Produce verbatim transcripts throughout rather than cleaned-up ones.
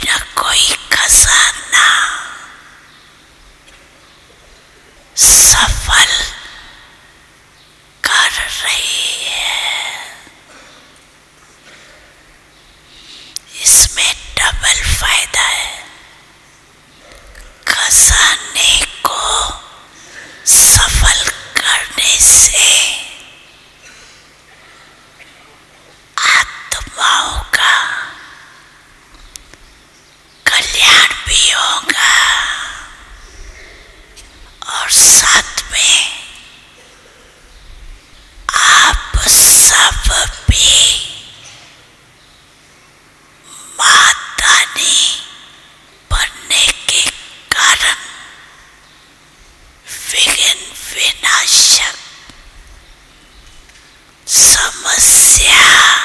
न कोई खजाना सफल कर रही है। इसमें डबल फायदा है। खजाने को सफल करने से आत्माओं का कल्याण भी होगा और साथ में आप सब भी मातानी बनने के कारण विघ्न विनाशक समस्या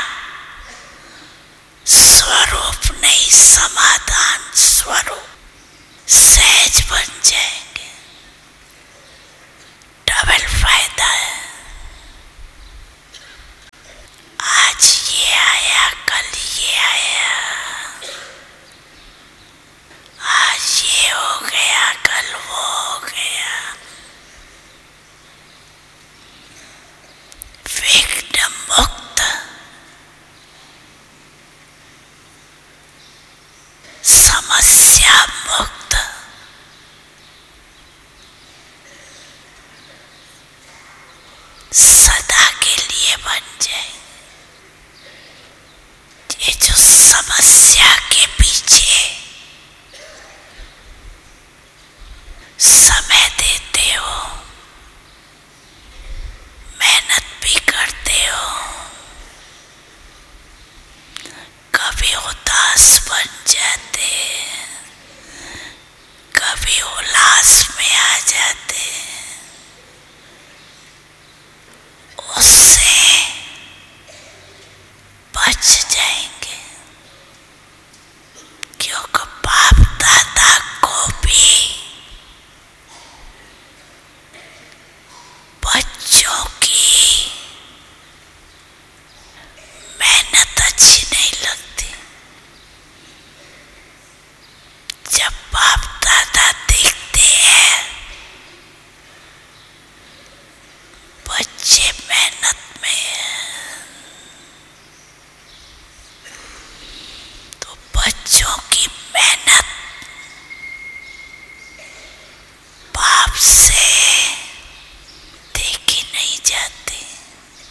स्वरूप नहीं, समाधान स्वरूप सहज बन जाएंगे। डबल फायदा है। आज ये आया, कल ये आया, आज ये हो गया, कल वो हो गया। विघ्न मुक्त समस्या मुक्त सदा के लिए बन जाए। ये जो समस्या के पीछे समय देते हो, मेहनत भी करते हो, कभी उदास बन जाते